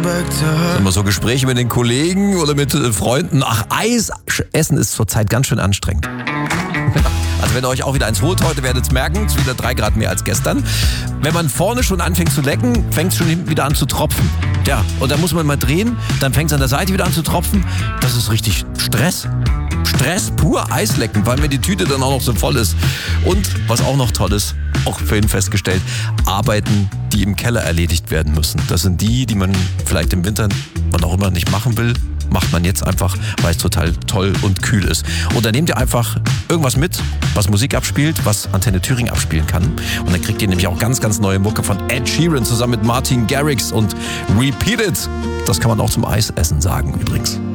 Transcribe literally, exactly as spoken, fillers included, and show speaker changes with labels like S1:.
S1: Immer so Gespräche mit den Kollegen oder mit äh, Freunden. Ach, Eis essen ist zurzeit ganz schön anstrengend. Also wenn ihr euch auch wieder eins holt heute, werdet ihr merken, es ist wieder drei Grad mehr als gestern. Wenn man vorne schon anfängt zu lecken, fängt es schon hinten wieder an zu tropfen. Ja, und dann muss man mal drehen, dann fängt es an der Seite wieder an zu tropfen. Das ist richtig Stress. Stress pur, Eis lecken, weil mir die Tüte dann auch noch so voll ist. Und was auch noch toll ist, auch vorhin festgestellt, Arbeiten, die im Keller erledigt werden müssen. Das sind die, die man vielleicht im Winter, wann auch immer, nicht machen will. Macht man jetzt einfach, weil es total toll und kühl ist. Und dann nehmt ihr einfach irgendwas mit, was Musik abspielt, was Antenne Thüringen abspielen kann. Und dann kriegt ihr nämlich auch ganz, ganz neue Mucke von Ed Sheeran zusammen mit Martin Garrix und Repeat It. Das kann man auch zum Eisessen sagen übrigens.